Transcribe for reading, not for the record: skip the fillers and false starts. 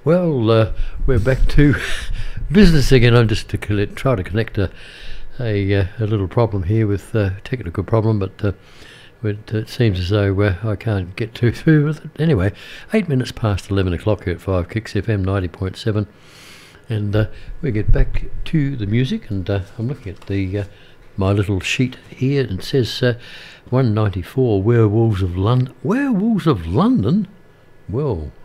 We're back to business again. I'm just to try to connect a little problem here with technical problem, but it seems as though I can't get through with it. Anyway, 8 minutes past 11 o'clock here at 5 Kicks FM 90.7, and we get back to the music, and I'm looking at the my little sheet here, and it says 194 Werewolves of London. Werewolves of London? Well,